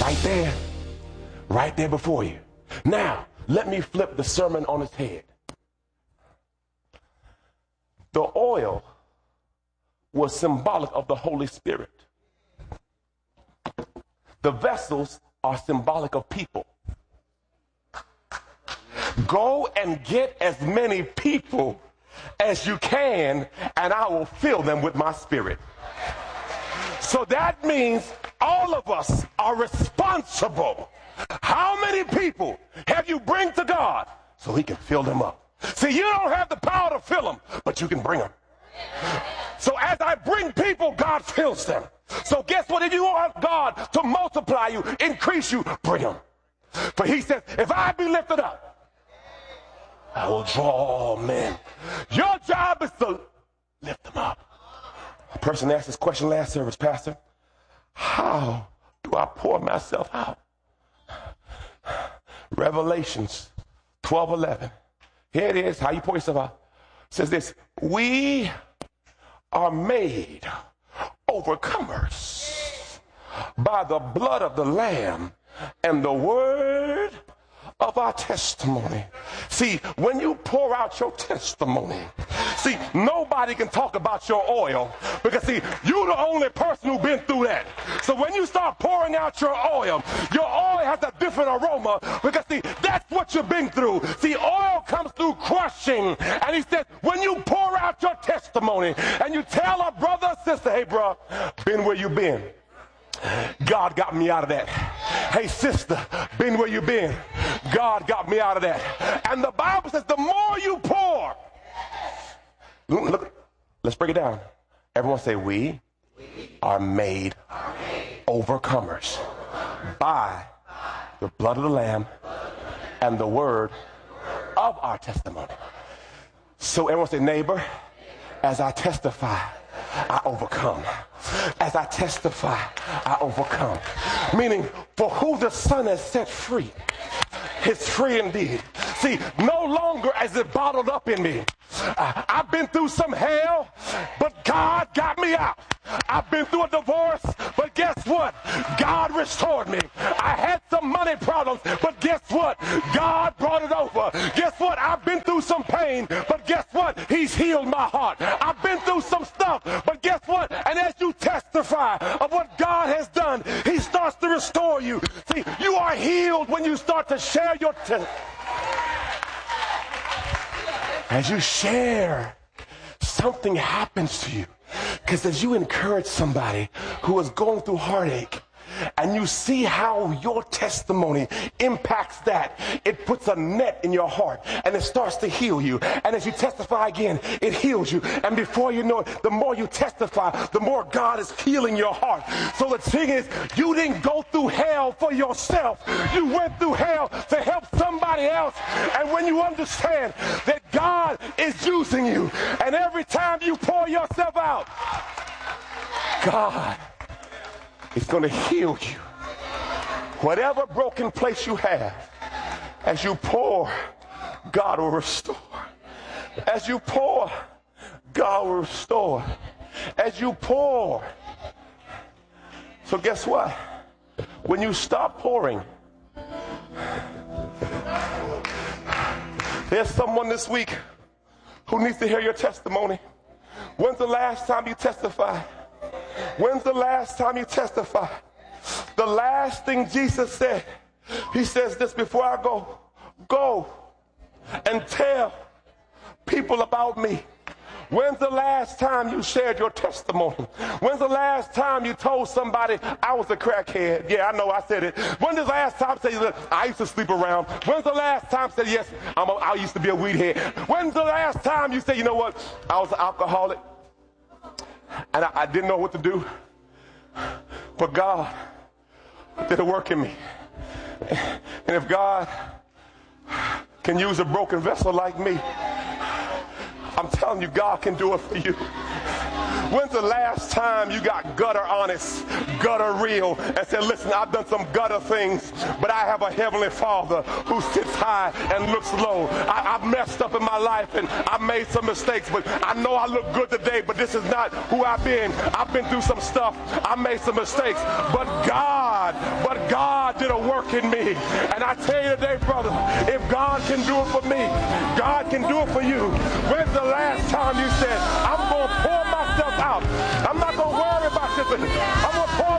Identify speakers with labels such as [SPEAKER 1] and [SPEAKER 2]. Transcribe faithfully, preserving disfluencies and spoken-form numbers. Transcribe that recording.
[SPEAKER 1] right there, right there before you. Now, let me flip the sermon on its head. The oil was symbolic of the Holy Spirit. The vessels are symbolic of people. Go and get as many people as you can, and I will fill them with my spirit. So that means all of us are responsible. How many people have you bring to God so he can fill them up? See, you don't have the power to fill them, but you can bring them. So as I bring people, God fills them. So guess what? If you want God to multiply you, increase you, bring them. For he says, if I be lifted up, I will draw all men. Your job is to lift them up. A person asked this question last service, Pastor. How do I pour myself out? Revelations twelve eleven. Here it is. How you pour yourself out. It says this. We are made overcomers by the blood of the Lamb and the word of our testimony. See, when you pour out your testimony, see, nobody can talk about your oil because, see, you're the only person who's been through that. So when you start pouring out your oil, your oil has a different aroma because, see, that's what you've been through. See, oil comes through crushing. And he said, when you pour out your testimony and you tell a brother or sister, hey, bro, been where you been. God got me out of that. Hey, sister, been where you been. God got me out of that. And the Bible says the more you pour. Look, let's break it down. Everyone say, we, we are, made are made overcomers by the blood of the Lamb and the word of our testimony. So everyone say, neighbor, as I testify, I overcome. As I testify, I overcome. Meaning, for who the Son has set free is free indeed. See, no longer is it bottled up in me. Uh, I've been through some hell, but God got me out. I've been through a divorce, but guess what? God restored me. I had some money problems, but guess what? God brought it over. Guess what? I've been through some pain, but guess what? He's healed my heart. I've been through some stuff, but guess what? And as you testify of what God has done, he starts to restore you. See, you are healed when you start to share your testimony. As you share, something happens to you. Because as you encourage somebody who is going through heartache, and you see how your testimony impacts that, it puts a net in your heart and it starts to heal you. And as you testify again, it heals you. And before you know it, the more you testify, the more God is healing your heart. So the thing is, you didn't go through hell for yourself. You went through hell to help somebody else. And when you understand that God is using you, and every time you pour yourself out, God is going to heal you. Whatever broken place you have, as you pour, God will restore. As you pour, God will restore. As you pour. So guess what? When you stop pouring, there's someone this week who needs to hear your testimony. When's the last time you testified? When's the last time you testified? The last thing Jesus said, he says this before I go, go and tell people about me. When's the last time you shared your testimony? When's the last time you told somebody I was a crackhead? Yeah, I know I said it. When's the last time you said I used to sleep around? When's the last time you said yes, I'm a, I used to be a weed head? When's the last time you said, you know what, I was an alcoholic and I, I didn't know what to do, but God did a work in me. And if God can use a broken vessel like me, I'm telling you, God can do it for you. When's the last time you got gutter honest, gutter real, and said, listen, I've done some gutter things, but I have a heavenly Father who sits high and looks low. I, I've messed up in my life and I've made some mistakes, but I know I look good today, but this is not who I've been. I've been through some stuff. I made some mistakes, but God, but God work in me. And I tell you today, brother, if God can do it for me, God can do it for you. When's the last time you said, I'm going to pour myself out? I'm not going to worry about this. I'm going to pour